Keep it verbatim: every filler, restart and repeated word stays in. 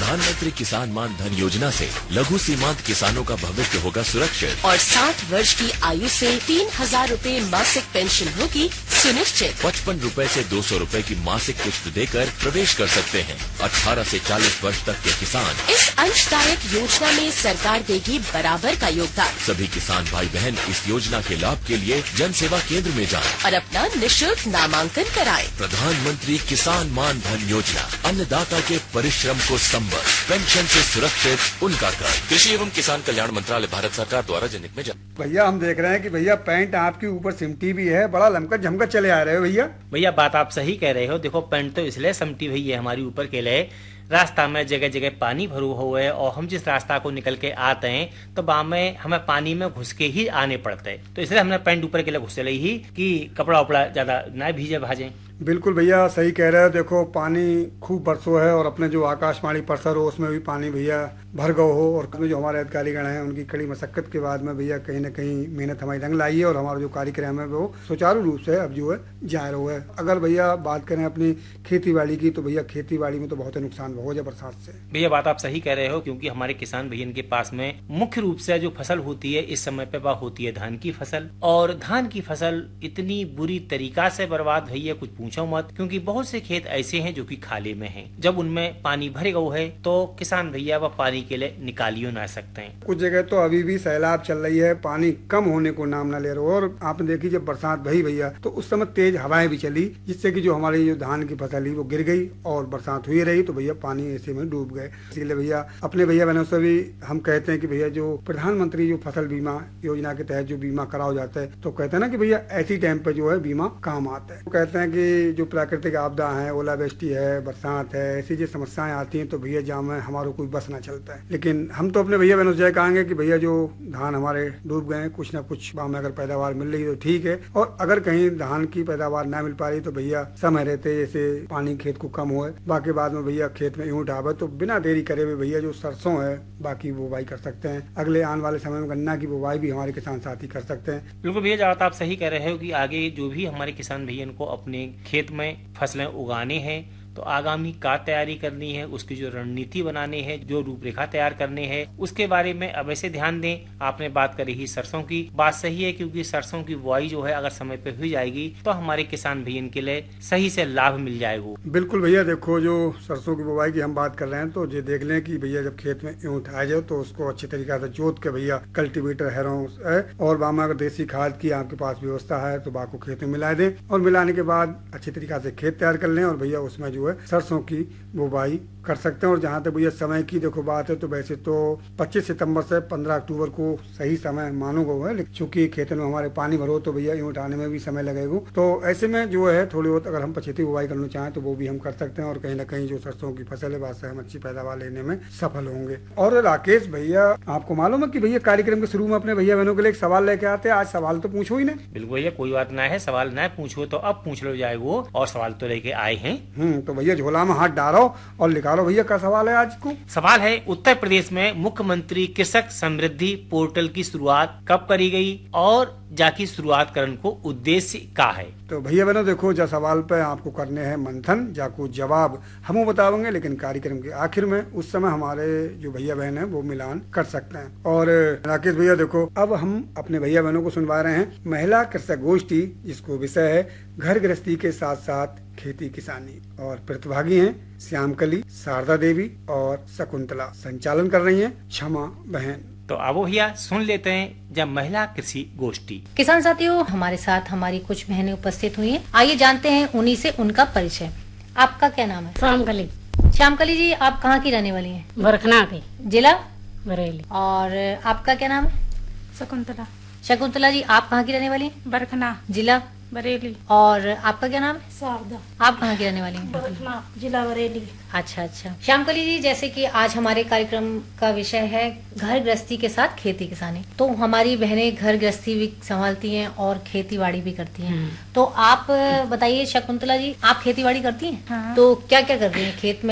प्रधानमंत्री किसान मान धन योजना से लघु सीमांत किसानों का भविष्य होगा सुरक्षित और साठ वर्ष की आयु से तीन हजार रूपए मासिक पेंशन होगी सुनिश्चित। पचपन रूपए से दो सौ रूपए की मासिक किश्त देकर प्रवेश कर सकते हैं अठारह से चालीस वर्ष तक के किसान। इस अंशदायक योजना में सरकार देगी बराबर का योगदान। सभी किसान भाई बहन इस योजना के लाभ के लिए जन सेवा केंद्र में जाएं और अपना निशुल्क नामांकन कराएं। प्रधानमंत्री किसान मान धन योजना, अन्नदाता के परिश्रम को संबल, पेंशन से सुरक्षित उनका कर। कृषि एवं किसान कल्याण मंत्रालय, भारत सरकार द्वारा जनहित में जारी। भैया हम देख रहे हैं कि भैया पैंट आपके ऊपर सिमटी भी है, बड़ा लमका झमका चले आ रहे हो भैया। भैया बात आप सही कह रहे हो। देखो पैंट तो इसलिए समटी हुई है हमारी ऊपर के लिए, रास्ता में जगह जगह पानी भरू हुआ है और हम जिस रास्ता को निकल के आते हैं तो वहाँ में हमें पानी में घुस के ही आने पड़ते हैं, तो इसलिए हमने पैंट ऊपर के लिए घुस ली ही कि कपड़ा उपड़ा ज्यादा न भीजे भाजे। बिल्कुल भैया सही कह रहे हो। देखो पानी खूब बरसो है और अपने जो आकाशवाणी परिसर हो उसमें भी पानी भैया भर गो हो, और जो हमारे अधिकारीगण हैं उनकी कड़ी मशक्कत के बाद में भैया कहीं न कहीं मेहनत हमारी रंग लाई है और हमारा जो कार्यक्रम है वो सुचारू रूप से अब जो है जारी रहा है। अगर भैया बात करें अपनी खेती बाड़ी की तो भैया खेती बाड़ी में तो बहुत नुकसान हो जाए बरसात से। भैया बात आप सही कह रहे हो, क्योंकि हमारे किसान भैया के पास में मुख्य रूप से जो फसल होती है इस समय पे वह होती है धान की फसल, और धान की फसल इतनी बुरी तरीका से बर्बाद हुई है कुछ पूछो मत, क्योंकि बहुत से खेत ऐसे हैं जो कि खाली में हैं। जब उनमें पानी भरे गए है तो किसान भैया वह पानी के लिए निकालियो ना सकते हैं। कुछ जगह तो अभी भी सैलाब चल रही है, पानी कम होने को नाम न ले रहा। और आपने देखी जब बरसात भई भैया तो उस समय तेज हवाएं भी चली, जिससे कि जो हमारी जो धान की फसल ही वो गिर गई और बरसात हुई रही तो भैया पानी ऐसे में डूब गए। इसीलिए भैया अपने भैया बहनों से भी हम कहते हैं कि भैया जो प्रधानमंत्री जो फसल बीमा योजना के तहत जो बीमा कराया जाता है तो कहते हैं ना कि भैया ऐसी टाइम पे जो है बीमा काम आता है। तो कहते हैं कि जो प्राकृतिक आपदा है, ओलावृष्टि है, बरसात है, ऐसी जो समस्याएं आती हैं तो भैया जहाँ में हमारा कोई बस ना चलता है। लेकिन हम तो अपने भैया बहनों से कहेंगे कि भैया जो धान हमारे डूब गए कुछ ना कुछ वहाँ में अगर पैदावार मिल रही है तो ठीक है, और अगर कहीं धान की पैदावार ना मिल पा रही तो भैया समय रहते जैसे पानी खेत को कम होए, बाकी बाद में भैया खेत में यूं उठावे तो बिना देरी करे हुए भैया जो सरसों है बाकी बुवाई कर सकते हैं। अगले आने वाले समय में गन्ना की बुवाई भी हमारे किसान साथी कर सकते हैं। बिल्कुल भैया जहाँ आप सही कह रहे हो कि आगे जो भी हमारे किसान भैया को अपने खेत में फसलें उगाने हैं तो आगामी का तैयारी करनी है, उसकी जो रणनीति बनानी है, जो रूपरेखा तैयार करनी है उसके बारे में अब ऐसे ध्यान दें। आपने बात करी ही सरसों की, बात सही है, क्योंकि सरसों की बुआई जो है अगर समय पे हुई जाएगी तो हमारे किसान भैया के लिए सही से लाभ मिल जाएगा। बिल्कुल भैया देखो जो सरसों की बुआई की हम बात कर रहे हैं तो ये देख लें कि भैया जब खेत में यूं उठाया जाए तो उसको अच्छी तरीके से जोत के भैया कल्टीवेटर हैरों है और बामा अगर देसी खाद की आपके पास व्यवस्था है तो बाको खेत में मिला दें और मिलाने के बाद अच्छी तरीके से खेत तैयार कर लें और भैया उसमें जो सरसों की बुवाई कर सकते हैं। और जहाँ तक भैया समय की देखो बात है तो वैसे तो पच्चीस सितंबर से पंद्रह अक्टूबर को सही समय मानो गो है, लेकिन चूंकि खेतों में हमारे पानी भरो तो भैया यूं उठाने में भी समय लगेगा। तो ऐसे में जो है थोड़ी बहुत अगर हम पछेती बुवाई करना चाहें तो वो भी हम कर सकते हैं और कहीं ना कहीं जो सरसों की फसल है वहाँ हम अच्छी पैदावार लेने में सफल होंगे। और राकेश भैया आपको मालूम है कि भैया कार्यक्रम के शुरू में अपने भैया बहनों के लिए एक सवाल लेके आते हैं। आज सवाल तो पूछो ही ना। बिल्कुल भैया कोई बात ना है, सवाल न पूछो तो अब पूछ लो जाए वो, और सवाल तो लेके आए हैं। हम्म तो भैया झोला में हाथ डालो और निकालो भैया क्या सवाल है आज को। सवाल है उत्तर प्रदेश में मुख्यमंत्री कृषक समृद्धि पोर्टल की शुरुआत कब करी गई और जाकी शुरुआत करने को उद्देश्य का है। तो भैया बहनों देखो जा सवाल पे आपको करने हैं मंथन, जाको जवाब हम बताएंगे लेकिन कार्यक्रम के आखिर में उस समय हमारे जो भैया बहन है वो मिलान कर सकते हैं। और राकेश भैया देखो अब हम अपने भैया बहनों को सुनवा रहे हैं महिला कृषक गोष्ठी, जिसको विषय है घर गृहस्थी के साथ साथ खेती किसानी, और प्रतिभागी हैं श्यामकली, शारदा देवी और शकुंतला। संचालन कर रही हैं क्षमा बहन। तो अब भैया सुन लेते हैं जब महिला कृषि गोष्ठी। किसान साथियों हमारे साथ हमारी कुछ बहनें उपस्थित हुई हैं, आइए जानते हैं उन्हीं से उनका परिचय। आपका क्या नाम है? श्यामकली। श्यामकली जी आप कहाँ की रहने वाली हैं? बरखना की। जिला? बरेली। और आपका क्या नाम है? शकुंतला। शकुंतला जी आप कहाँ की रहने वाली हैं? बरखना। जिला? बरेली। और आपका क्या नाम है? शारदा। आप कहाँ की रहने वाली हैं? बरखना, जिला बरेली। अच्छा अच्छा। श्यामकली जी जैसे कि आज हमारे कार्यक्रम का विषय है घर गृहस्थी के साथ खेती किसानी, तो हमारी बहनें घर गृहस्थी भी संभालती हैं और खेती बाड़ी भी करती हैं। तो आप बताइए शकुंतला जी आप खेती बाड़ी करती हैं? हाँ। तो क्या क्या कर रही हैं खेत में?